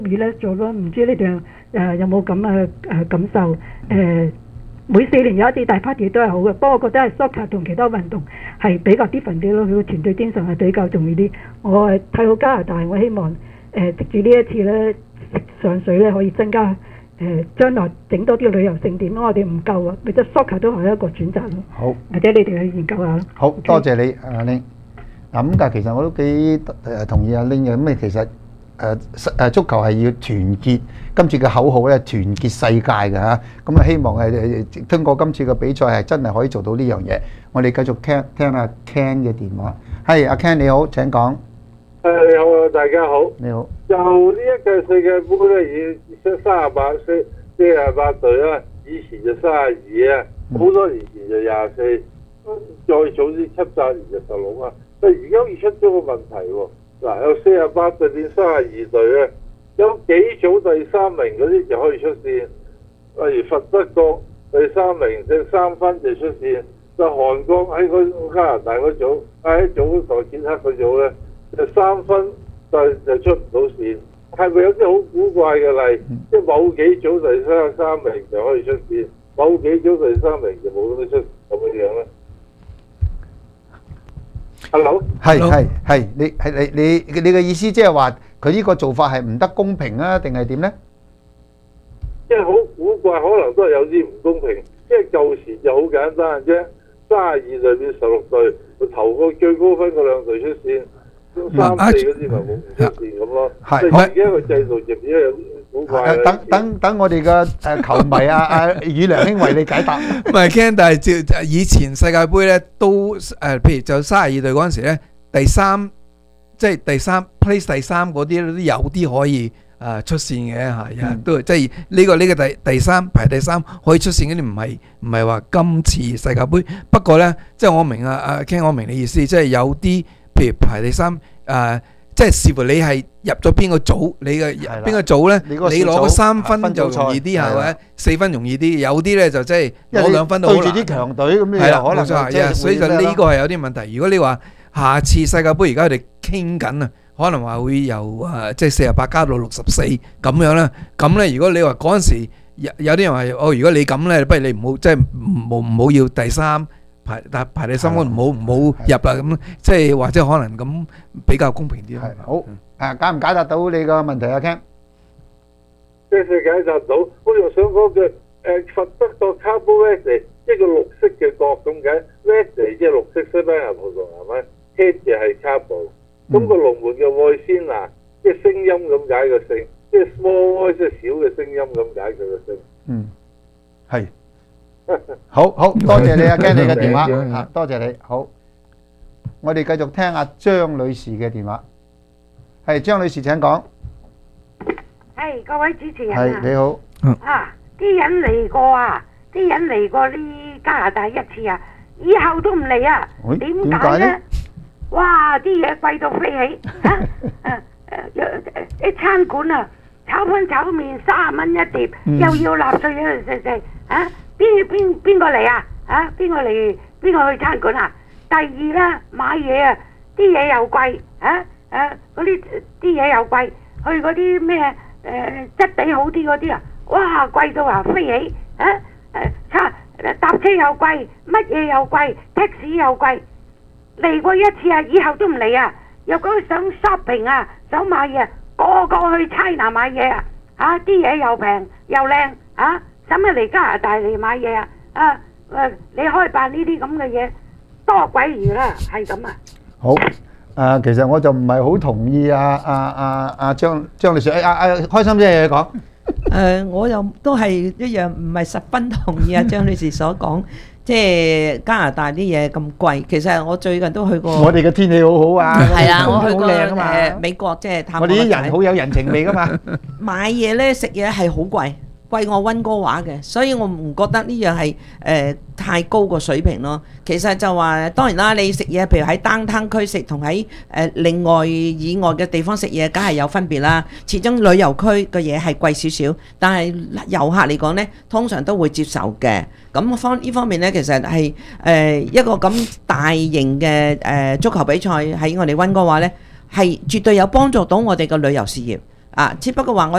咧做咯，唔知你哋有冇咁嘅感受？每4年有一次大 party 都係好嘅，不過我覺得係 soccer 同其他運動係比較 different 啲咯，佢個團隊精神係比較重要啲。我係睇好加拿大，我希望藉住呢一次咧上水咧可以增加將來整多啲旅遊勝點，我哋唔夠啊，或者 soccer 都係一個選擇咯。 好， 或者你哋去研究下咯。 好多謝你阿 Ling。嗱咁，但係其實我都幾同意阿 Ling 嘅。咁其實足球係要團結，今次嘅口號咧團結世界嘅嚇。咁啊希望係通過今次嘅比賽係真係可以做到呢樣嘢。我哋繼續聽阿 Ken 嘅電話。係阿 Ken 你好，請講。 你好啊，大家好。 你好。 就呢一屆世界盃咧，已48隊啦，以前就32啊，好多年前就24，再早啲78年就16啊。但係而家好似出咗個問題喎。嗱，由48隊變32隊咧，有幾組第3名嗰啲就可以出線，例如佛德國第3名剩3分就出線，就韓國喺個加拿大嗰組，喺組代捷克嗰組咧就3分就出唔到線，係咪有啲好古怪嘅例？即係某幾組第3名就可以出線，某幾組第3名就冇得出咁嘅樣咧？Hello， 係你嘅意思即係話佢呢個做法係唔得公平啊，定係點咧？ 即係好古怪，可能都係有啲唔公平。即係舊時就好簡單啫，32隊變16隊，就頭個最高分嗰2隊出線，3、4嗰啲咪冇唔出線咁咯。係而家個制度就變咗有啲古怪。 等我哋嘅球迷宇良兄為你解答。 唔係驚，但係照以前世界盃咧都譬如就32隊嗰陣時咧，第三 place 第三嗰啲都有啲可以出線嘅嚇，都即係呢個第三排第三可以出線嗰啲唔係話今次世界盃。不過咧，即係我明Ken，我明你意思，即係有啲譬如排第三即係視乎你係入咗邊個組，你嘅邊個組咧，你攞個3分就容易啲係咪？4分容易啲，有啲咧就即係攞2分都好難。對住啲強隊咁，係啦，可能就所以就呢個係有啲問題。如果你話下次世界盃而家佢哋傾緊啊，可能話會由即係48加到64咁樣啦。咁咧，如果你話嗰陣時有啲人話如果你咁咧，不如你唔好即係唔好要第三。排第三，唔好入啦，咁即係或者可能咁比較公平啲咯。 好，解唔解答到你個問題啊 Ken？ 即係解答到，好似我想講嘅佛德國 Cabo Verde 一個綠色嘅國咁解 ，Verde 即係綠色，西班牙葡萄牙係咪 ？Head 就係 Cabo，咁個龍門嘅愛先拿，即係聲音咁解個聲，即係 small voice 即係小嘅聲音咁解佢個聲。 係。好多謝你啊 Ken 你嘅電話，多謝你。好，我哋繼續聽阿張女士嘅電話。係張女士請講。 係各位主持人係你好。 啲人嚟過呢加拿大一次啊，以後都唔嚟啊。點解咧？哇！啲嘢貴到飛起啲餐館啊，炒粉炒麵30蚊一碟，又要納稅喺度食邊個嚟啊？邊個去餐館啊？第二咧，買嘢啊，啲嘢又貴嗰啲嘢又貴，去嗰啲咩質地好啲嗰啲啊，哇貴到飛起搭車又貴，乜嘢又貴，的士又貴，嚟過一次啊，以後都唔嚟啊！又講想 shopping 啊，想買嘢，個去 China 買嘢啊！啲嘢又平又靚使乜嚟加拿大嚟買嘢啊？你開辦呢啲咁嘅嘢多鬼魚啦，係咁啊！ 好，其實我就唔係好同意阿張女士，開心姐講。 我又都係一樣，唔係十分同意阿張女士所講，即係加拿大啲嘢咁貴。其實我最近都去過。我哋嘅天氣好好啊。 係啊，我去過美國，即係探。 我哋啲人好有人情味噶嘛。 買嘢咧，食嘢係好貴。貴我溫哥華嘅，所以我唔覺得呢樣係太高個水平咯。其實就話當然啦，你食嘢譬如喺downtown區食同喺另外以外嘅地方食嘢，梗係有分別啦。始終旅遊區嘅嘢係貴少少，但係遊客嚟講呢，通常都會接受嘅。咁呢方面呢，其實係一個咁大型嘅足球比賽喺我哋溫哥華呢，係絕對有幫助到我哋嘅旅遊事業。 只不過話我